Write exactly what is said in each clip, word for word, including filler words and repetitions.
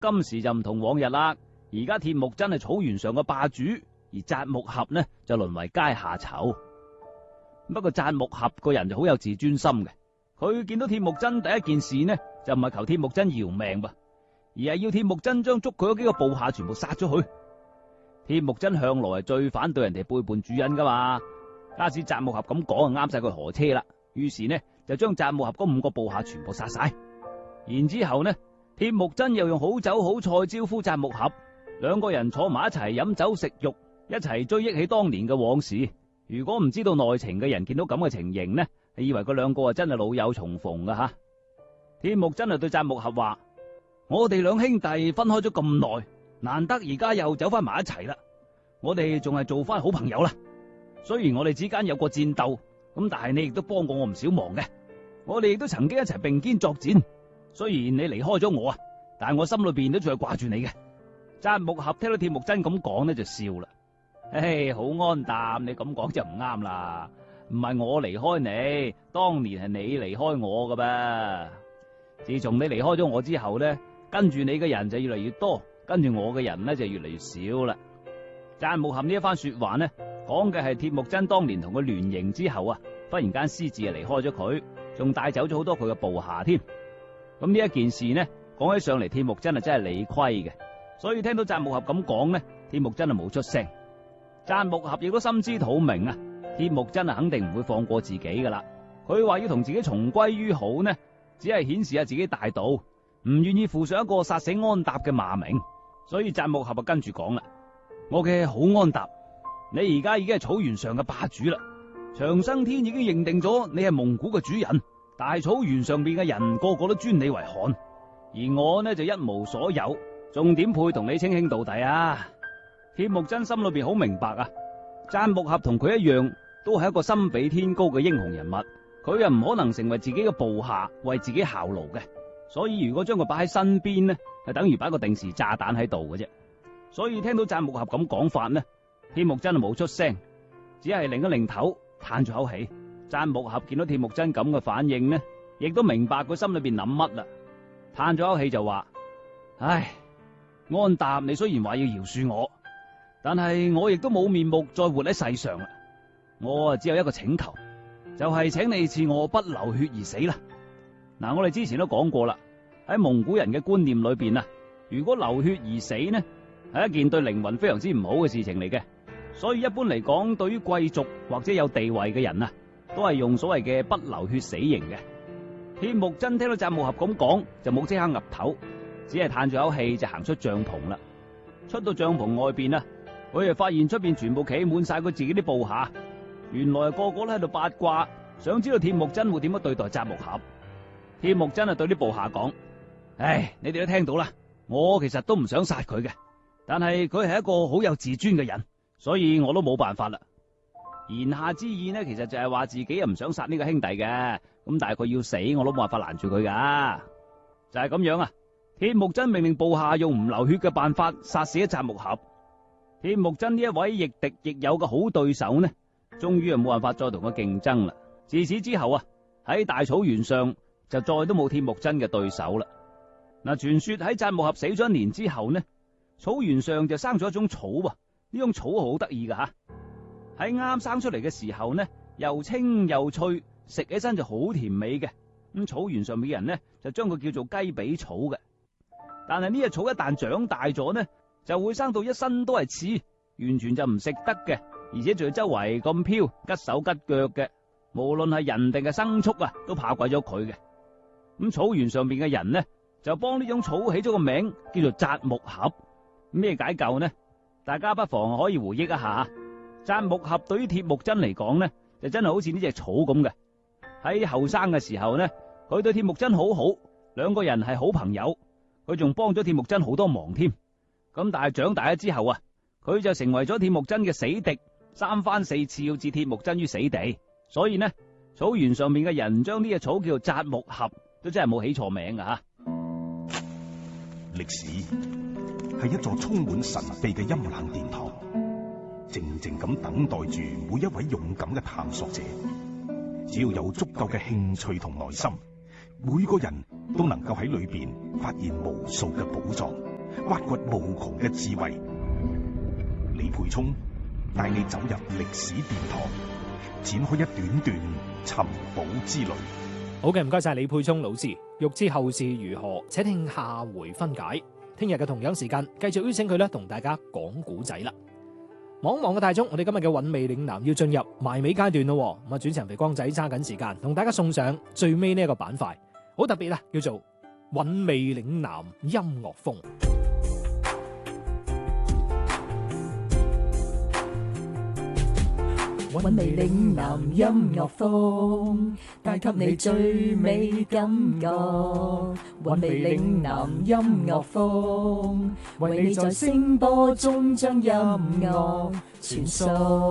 今時就唔同往日啦，而家鐵木真係草原上嘅霸主，而扎木合呢就淪為階下囚。不過扎木合個人就好有自尊心嘅，佢見到鐵木真第一件事呢就唔係求鐵木真饒命噃，而係要鐵木真將捉佢嗰幾個部下全部殺咗佢。鐵木真向來係最反對人哋背叛主人噶嘛，假使扎木合咁講啊，啱晒佢何車啦。於是呢就將扎木合嗰五個部下全部殺晒，然之後呢鐵木真又用好酒好菜招呼扎木合，兩個人坐埋一齊飲酒食肉，一齊追憶起當年嘅往事。如果唔知道內情嘅人見到咁嘅情形呢，以為佢兩個啊真係老友重逢噶吓。鐵木真係對扎木合話：我哋兩兄弟分開咗咁耐，難得而家又走翻埋一齊啦，我哋仲係做翻好朋友啦。雖然我哋之間有過戰鬥，咁但係你亦都幫過我唔少忙嘅，我哋亦都曾經一齊並肩作戰。雖然你離開咗我啊，但係我心裏邊都仲係掛住你嘅。扎木合聽到鐵木真咁講呢，就笑啦。唉，好安淡，你咁講就唔啱啦。唔係我離開你，當年係你離開我噶噃。自從你離開咗我之後呢，跟住你嘅人就越嚟越多，跟住我嘅人呢就越嚟越少啦。扎木合呢一番說話呢，講嘅係鐵木真當年同佢聯營之後啊，忽然間私自啊離開咗佢，仲帶走咗好多佢嘅部下添。咁呢一件事呢，講起上嚟，鐵木真係真係理虧嘅，所以聽到扎木合咁講呢，鐵木真係冇出聲。扎木合亦都心知肚明啊，鐵木真係肯定唔會放過自己噶啦。佢話要同自己重歸於好呢，只係顯示下自己大度，唔願意負上一個殺死安達嘅罵名。所以扎木合就跟住講啦：我嘅好安達，你而家已經係草原上嘅霸主啦，長生天已經認定咗你係蒙古嘅主人，大草原上邊嘅人個個都尊你為汗，而我呢就一無所有，仲點配同你稱兄道弟啊？鐵木真心裏邊好明白啊，扎木合同佢一樣，都係一個心比天高嘅英雄人物，佢又唔可能成為自己嘅部下為自己效勞嘅，所以如果將佢擺喺身邊呢，係等於擺個定時炸彈喺度嘅啫。所以聽到扎木合咁講法呢，鐵木真係冇出聲，只係擰一擰頭，嘆咗口氣。扎木合見到鐵木真咁嘅反應呢，亦都明白佢心裏邊諗乜啦，嘆咗口氣就話：唉，安達，你雖然話要饒恕我，但係我亦都冇面目再活喺世上啦。我啊只有一個請求，就係請你賜我不流血而死啦。嗱，我哋之前都講過啦，喺蒙古人嘅觀念裏邊啊，如果流血而死呢，係一件對靈魂非常之唔好嘅事情嚟嘅。所以一般嚟講，對於貴族或者有地位嘅人啊，都係用所謂嘅不流血死刑嘅。鐵木真聽到扎木合咁講，就冇即刻岌頭，只係嘆咗口氣就行出帳篷啦。出到帳篷外邊啊，佢就發現出邊全部企滿晒佢自己啲部下，原來個個都喺度八卦，想知道鐵木真會點樣對待扎木合。鐵木真啊對啲部下講：唉，你哋都聽到啦，我其實都唔想殺佢嘅，但係佢係一個好有自尊嘅人，所以我都冇辦法啦。言下之意呢，其實就係話自己又唔想殺呢個兄弟嘅，咁但係佢要死，我都冇辦法攔住佢噶，就係咁樣啊。鐵木真命令部下用唔流血嘅辦法殺死咗扎木合。鐵木真呢一位亦敵亦友嘅好對手呢，終於係冇辦法再同佢競爭啦。自此之後啊，喺大草原上就再都冇鐵木真嘅對手啦。嗱，傳說喺扎木合死咗一年之後呢，草原上就生咗一種草啊，呢種草好得意噶吓。喺啱生出嚟嘅時候呢，又青又脆，食起身就好甜美嘅。咁草原上面嘅人呢，就將佢叫做雞髀草嘅。但係呢隻草一旦長大咗呢，就會生到一身都係刺，完全就唔食得嘅，而且仲要周圍咁飄，吉手吉腳嘅，無論係人定係牲畜啊，都怕鬼咗佢嘅。咁草原上邊嘅人呢，就幫呢種草起咗個名，叫做扎木合。咩解究呢？大家不妨可以回憶一下。扎木合對於鐵木真嚟講呢，就真係好似呢隻草咁嘅。喺後生嘅時候呢，佢對鐵木真好好，兩個人係好朋友，佢仲幫咗鐵木真好多忙添。咁但係長大咗之後啊，佢就成為咗鐵木真嘅死敵，三番四次要置鐵木真於死地。所以呢，草原上面嘅人將呢隻草叫做扎木合，都真係冇起錯名噶吓。 歷史係一座充滿神秘嘅陰冷殿堂，靜靜咁等待住每一位勇敢嘅探索者。只要有足夠嘅興趣同耐心，每個人都能夠喺裏邊發現無數嘅寶藏。 挖掘無窮嘅智慧。李沛聰帶你走入歷史殿堂，展開一段段尋寶之旅。 好嘅，唔該晒李沛聰老師。欲知後事如何，且聽下回分解。聽日嘅同樣時間，繼續邀請佢咧同大家講古仔啦。望一望嘅大鐘，我哋今日嘅韻味嶺南要進入埋尾階段咯。咁啊，主持人肥光仔揸緊時間，同大家送上最尾呢一個板塊，好特別啦，叫做韻味嶺南音樂風。 韻味嶺南音樂風，帶給你最美感覺。韻味嶺南音樂風，為你在聲波中將音樂傳送。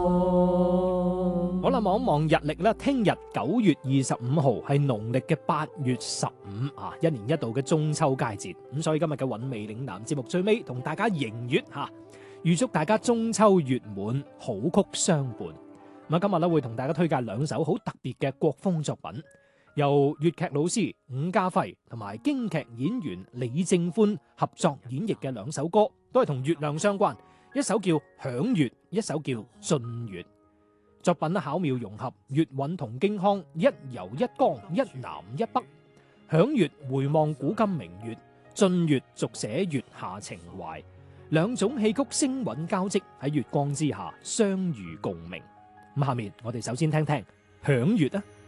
好啦，望一望日曆啦，聽日九月二十五號係農曆嘅八月十五啊，一年一度嘅中秋佳節。咁所以今日嘅韻味嶺南節目最尾同大家迎月吓，預祝大家中秋月滿，好曲相伴。咁今日咧會同大家推介兩首好特別嘅國風作品，由粵劇老師伍家輝同埋京劇演員李正歡合作演繹嘅兩首歌，都係同月亮相關。一首叫《響月》，一首叫《進月》。作品巧妙融合粵韻同京腔，一柔一剛，一南一北。響月回望古今明月，進月續寫月下情懷。兩種戲曲聲韻交織喺月光之下相遇共鳴。咁下面我哋首先聽聽響月啊。